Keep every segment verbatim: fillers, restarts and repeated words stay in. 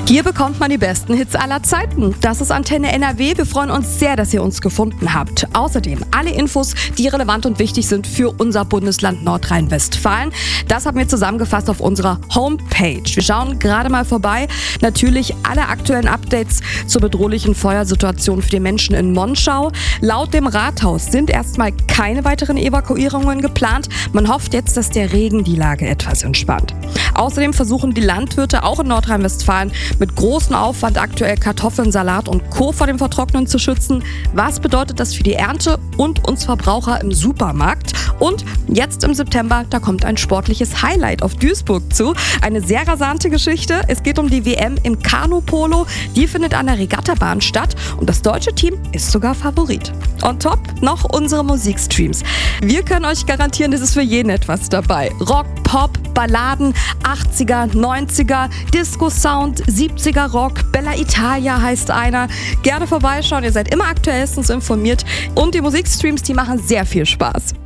Hier bekommt man die besten Hits aller Zeiten. Das ist Antenne N R W. Wir freuen uns sehr, dass ihr uns gefunden habt. Außerdem alle Infos, die relevant und wichtig sind für unser Bundesland Nordrhein-Westfalen. Das haben wir zusammengefasst auf unserer Homepage. Wir schauen gerade mal vorbei. Natürlich alle aktuellen Updates zur bedrohlichen Feuersituation für die Menschen in Monschau. Laut dem Rathaus sind erstmal keine weiteren Evakuierungen geplant. Man hofft jetzt, dass der Regen die Lage etwas entspannt. Außerdem versuchen die Landwirte auch in Nordrhein-Westfalen mit großem Aufwand aktuell Kartoffeln, Salat und Co. vor dem Vertrocknen zu schützen. Was bedeutet das für die Ernte und uns Verbraucher im Supermarkt? Und jetzt im September, da kommt ein sportliches Highlight auf Duisburg zu. Eine sehr rasante Geschichte. Es geht um die W M im Kanu-Polo. Die findet an der Regattabahn statt und das deutsche Team ist sogar Favorit. On top noch unsere Musikstreams. Wir können euch garantieren, es ist für jeden etwas dabei. Rock, Pop, Balladen, achtziger, neunziger, Disco-Sound, siebziger Rock, Bella Italia heißt einer. Gerne vorbeischauen, ihr seid immer aktuellstens informiert und die Musikstreams, die machen sehr viel Spaß.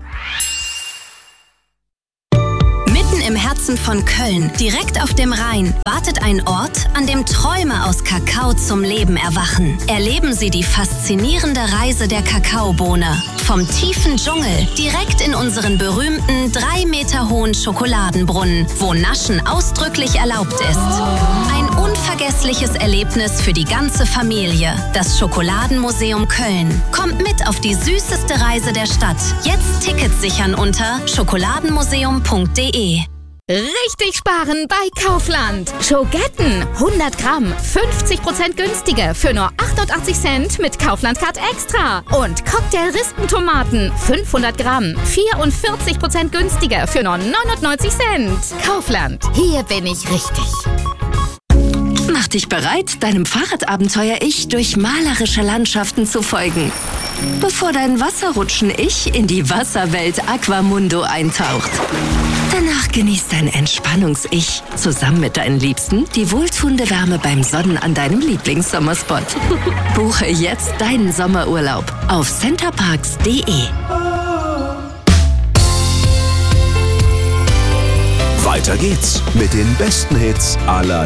Im Herzen von Köln, direkt auf dem Rhein, wartet ein Ort, an dem Träume aus Kakao zum Leben erwachen. Erleben Sie die faszinierende Reise der Kakaobohne. Vom tiefen Dschungel direkt in unseren berühmten drei Meter hohen Schokoladenbrunnen, wo Naschen ausdrücklich erlaubt ist. Ein unvergessliches Erlebnis für die ganze Familie. Das Schokoladenmuseum Köln. Kommt mit auf die süßeste Reise der Stadt. Jetzt Tickets sichern unter schokoladenmuseum punkt de. Richtig sparen bei Kaufland. Schogetten hundert Gramm, fünfzig Prozent günstiger für nur achtundachtzig Cent mit Kaufland Card Extra. Und Cocktail-Rispentomaten fünfhundert Gramm, vierundvierzig Prozent günstiger für nur neunundneunzig Cent. Kaufland, hier bin ich richtig. Mach dich bereit, deinem Fahrradabenteuer-Ich durch malerische Landschaften zu folgen. Bevor dein Wasserrutschen-Ich in die Wasserwelt Aquamundo eintaucht. Danach genießt dein Entspannungs-Ich zusammen mit deinen Liebsten die wohltuende Wärme beim Sonnen an deinem Lieblingssommerspot. Buche jetzt deinen Sommerurlaub auf centerparks punkt de. Weiter geht's mit den besten Hits aller